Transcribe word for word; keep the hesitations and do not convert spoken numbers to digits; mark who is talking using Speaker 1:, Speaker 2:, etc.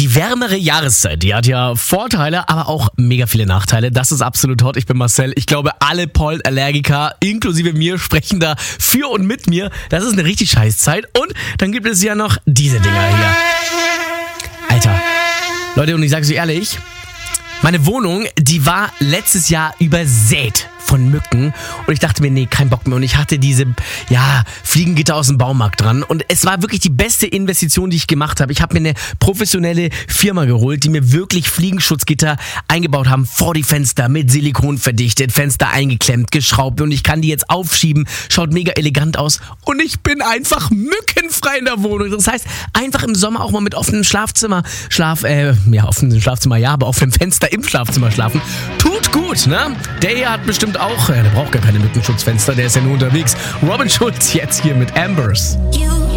Speaker 1: Die wärmere Jahreszeit, die hat ja Vorteile, aber auch mega viele Nachteile. Das ist absolut hot. Ich bin Marcel. Ich glaube, alle Pollenallergiker, inklusive mir, sprechen da für und mit mir. Das ist eine richtig scheiß Zeit. Und dann gibt es ja noch diese Dinger hier. Alter. Leute, und ich sage es euch ehrlich, meine Wohnung, die war letztes Jahr übersät von Mücken und ich dachte mir, nee, kein Bock mehr und ich hatte diese, ja, Fliegengitter aus dem Baumarkt dran und es war wirklich die beste Investition, die ich gemacht habe. Ich habe mir eine professionelle Firma geholt, die mir wirklich Fliegenschutzgitter eingebaut haben vor die Fenster, mit Silikon verdichtet, Fenster eingeklemmt, geschraubt und ich kann die jetzt aufschieben, schaut mega elegant aus und ich bin einfach mückenfrei in der Wohnung. Das heißt, einfach im Sommer auch mal mit offenem Schlafzimmer, Schlaf, äh, ja, offenem Schlafzimmer, ja, aber offenem Fenster im Schlafzimmer schlafen. Tut gut, ne? Der hier hat bestimmt auch, äh, der braucht gar keine Mückenschutzfenster, der ist ja nur unterwegs. Robin Schulz jetzt hier mit Ambers.